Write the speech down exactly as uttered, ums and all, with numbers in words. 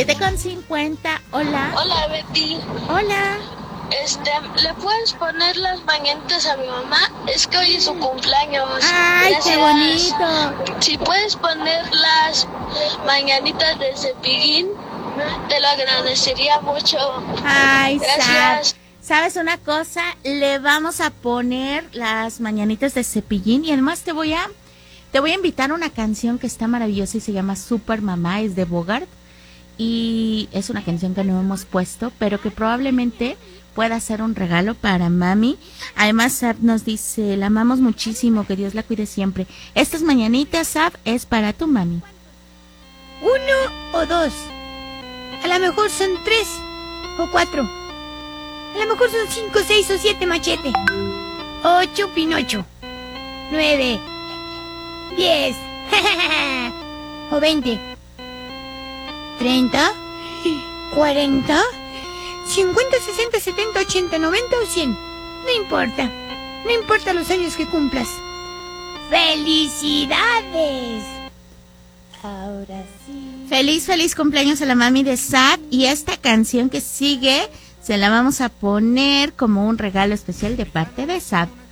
siete con cincuenta. Hola. Hola, Betty. Hola. Este, ¿le puedes poner las mañanitas a mi mamá? Es que hoy es su cumpleaños. ¡Ay, Gracias. qué bonito! Si puedes poner las mañanitas de Cepillín, te lo agradecería mucho. Ay, gracias. Sab. ¿Sabes una cosa? Le vamos a poner las mañanitas de Cepillín y además te voy a te voy a invitar a una canción que está maravillosa y se llama Super Mamá, es de Bogart y es una canción que no hemos puesto, pero que probablemente pueda ser un regalo para mami. Además, Sab nos dice, la amamos muchísimo, que Dios la cuide siempre. Estas mañanitas, Sab, es para tu mami. Uno o dos. A lo mejor son tres o cuatro. A lo mejor son cinco, seis o siete, Machete. Ocho, Pinocho. Nueve. Diez. O veinte. Treinta. Cuarenta. cincuenta, sesenta, setenta, ochenta, noventa o cien. No importa. No importa los años que cumplas. ¡Felicidades! Ahora sí. Feliz, feliz cumpleaños a la mami de Sab. Y esta canción que sigue se la vamos a poner como un regalo especial de parte de Sab.